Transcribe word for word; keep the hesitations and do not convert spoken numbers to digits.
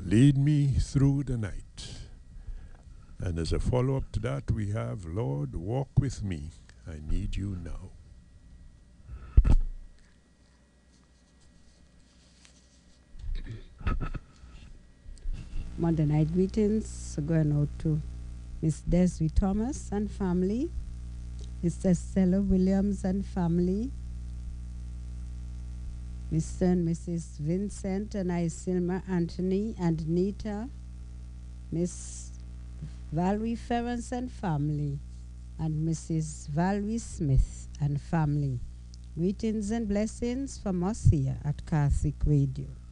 lead me through the night. And as a follow-up to that, we have, Lord, walk with me. I need you now. Monday night greetings going out to Miss Desiree Thomas and family, Mister Stella Williams and family, Mister and Missus Vincent and Isilma Anthony and Nita, Miss Valerie Ferrance and family, and Missus Valerie Smith and family. Greetings and blessings from us here at Catholic Radio.